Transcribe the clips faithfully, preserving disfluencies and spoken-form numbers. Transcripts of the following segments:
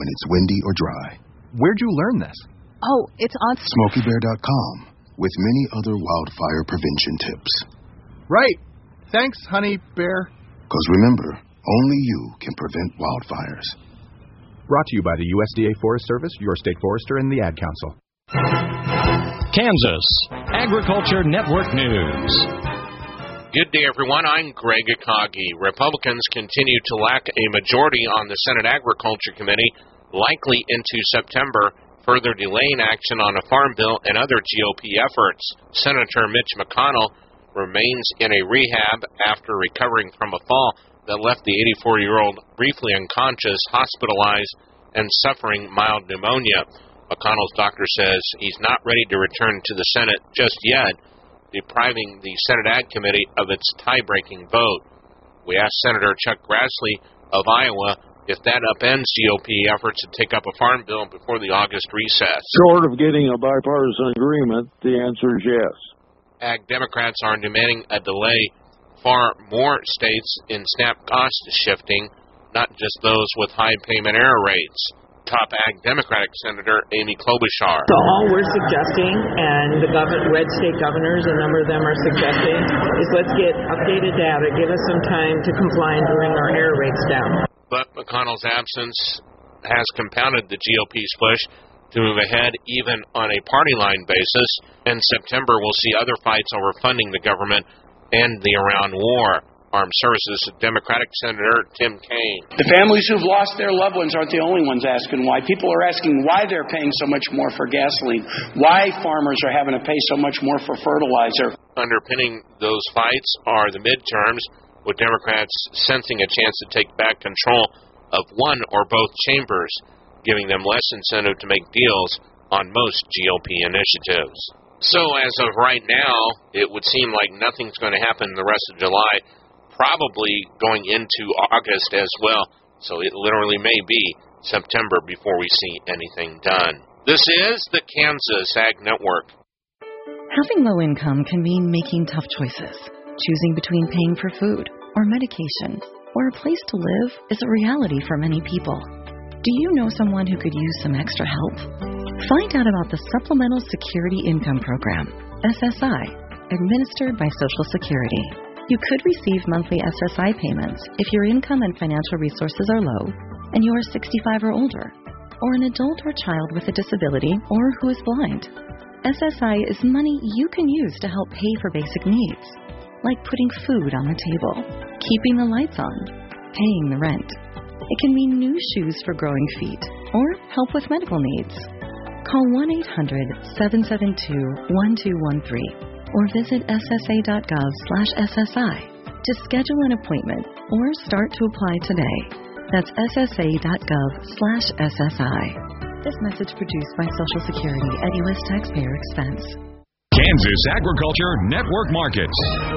it's windy or dry. Where'd you learn this? Oh, it's on Smokey Bear dot com with many other wildfire prevention tips. Right. Thanks, Honey Bear. Because remember, only you can prevent wildfires. Brought to you by the U S D A Forest Service, your state forester, and the Ad Council. Kansas Agriculture Network News. Good day, everyone. I'm Greg Akagi. Republicans continue to lack a majority on the Senate Agriculture Committee, likely into September, further delaying action on a farm bill and other G O P efforts. Senator Mitch McConnell remains in a rehab after recovering from a fall that left the eighty-four-year-old briefly unconscious, hospitalized, and suffering mild pneumonia. McConnell's doctor says he's not ready to return to the Senate just yet, depriving the Senate Ag Committee of its tie-breaking vote. We asked Senator Chuck Grassley of Iowa if that upends G O P efforts to take up a farm bill before the August recess. Short of getting a bipartisan agreement, the answer is yes. Ag Democrats are demanding a delay. Far more states in SNAP cost shifting, not just those with high payment error rates. Top Ag Democratic Senator Amy Klobuchar. So all we're suggesting, and the gov- red state governors, a number of them are suggesting, is let's get updated data, give us some time to comply and bring our error rates down. But McConnell's absence has compounded the G O P's push to move ahead even on a party line basis. In September, we'll see other fights over funding the government and the Iran war. Armed Services Democratic Senator Tim Kaine. The families who've lost their loved ones aren't the only ones asking why. People are asking why they're paying so much more for gasoline, why farmers are having to pay so much more for fertilizer. Underpinning those fights are the midterms, with Democrats sensing a chance to take back control of one or both chambers, giving them less incentive to make deals on most G O P initiatives. So as of right now, it would seem like nothing's going to happen the rest of July, probably going into August as well. So it literally may be September before we see anything done. This is the Kansas Ag Network. Having low income can mean making tough choices. Choosing between paying for food or medication or a place to live is a reality for many people. Do you know someone who could use some extra help? Find out about the Supplemental Security Income Program, S S I, administered by Social Security. You could receive monthly S S I payments if your income and financial resources are low and you are sixty-five or older, or an adult or child with a disability or who is blind. S S I is money you can use to help pay for basic needs, like putting food on the table, keeping the lights on, paying the rent. It can mean new shoes for growing feet or help with medical needs. Call one eight hundred seven seven two one two one three or visit S S A dot gov slash S S I to schedule an appointment or start to apply today. That's S S A dot gov slash S S I. This message produced by Social Security at U S taxpayer expense. Kansas Agriculture Network Markets.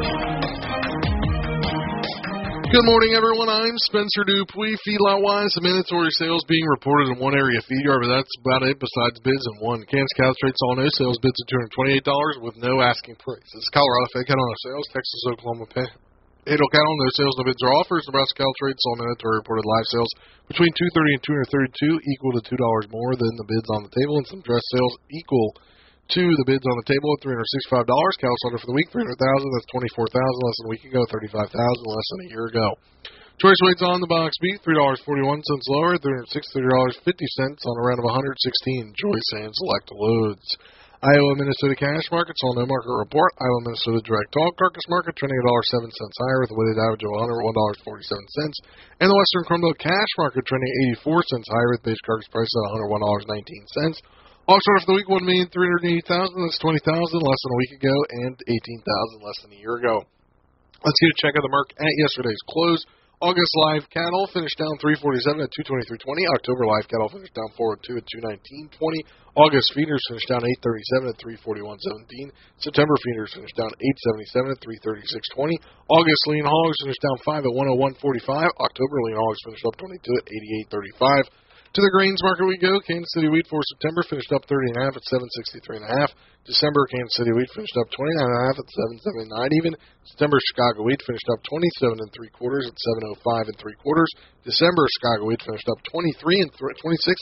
Good morning, everyone. I'm Spencer Dupuis. Feedlot-wise, the mandatory sales being reported in one area feed yard, but that's about it besides bids in one. Kansas cow straight saw no sales bids at two hundred twenty-eight dollars with no asking price. This is Colorado fed cattle no sales. Texas, Oklahoma pay. Idle cattle no sales, no bids or offers. Nebraska cow trade saw mandatory reported live sales between two hundred thirty and two hundred thirty-two, equal to two dollars more than the bids on the table, and some dress sales equal to the bids on the table at three hundred sixty-five dollars. Cow slaughter for the week, three hundred thousand. That's twenty-four thousand less than a week ago, thirty-five thousand less than a year ago. Choice weights on the box beef, three dollars and forty-one cents lower, three hundred sixty-three dollars and fifty cents on a round of one hundred sixteen choice and select loads. Iowa, Minnesota cash market saw no market report. Iowa, Minnesota direct hog carcass market trending one dollar and seven cents higher with a weighted average of one hundred one dollars and forty-seven cents. And the Western Corn Belt cash market trending eighty-four cents higher with base carcass price at one hundred one dollars and nineteen cents. Hog slaughter for the week, one million three hundred eighty thousand. That's twenty thousand less than a week ago and eighteen thousand less than a year ago. Let's get a check of the mark at yesterday's close. August live cattle finished down three forty-seven at two twenty-three twenty. October live cattle finished down four oh two at two nineteen twenty. August feeders finished down eight thirty-seven at three forty-one seventeen. September feeders finished down eight seventy-seven at three thirty-six twenty. August lean hogs finished down five at one oh one forty-five. October lean hogs finished up twenty-two at eighty-eight thirty-five. To the grains market we go. Kansas City wheat for September finished up thirty and a half at seven sixty-three and a half. December Kansas City wheat finished up twenty-nine and a half at seven seventy-nine even. September Chicago wheat finished up twenty-seven and three quarters at seven oh five and three quarters. December Chicago wheat finished up twenty-three and twenty-six